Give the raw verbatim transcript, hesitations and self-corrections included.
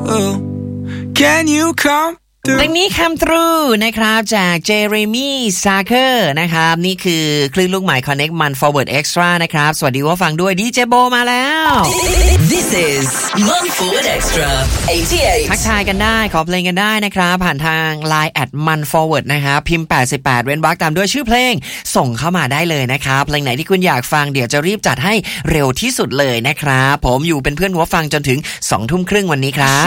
Can you come เพลงนี้ Come Through นะครับจากเจเรมี่ซาเคอร์นะครับนี่คือคลื่นลูกใหม่ Connect มัน Forward Extra นะครับสวัสดีว่าฟังด้วยดีเจโบมาแล้ว This is มัน Forward Extra แปดสิบแปดทักทายกันได้ขอเพลงกันได้นะครับผ่านทาง ไลน์ แอท มัน Forward นะครับพิมพ์แปดสิบแปดเว้นวรรคตามด้วยชื่อเพลงส่งเข้ามาได้เลยนะครับเพลงไหนที่คุณอยากฟังเดี๋ยวจะรีบจัดให้เร็วที่สุดเลยนะครับผมอยู่เป็นเพื่อนหัวฟังจนถึง สองทุ่มครึ่งวันนี้ครับ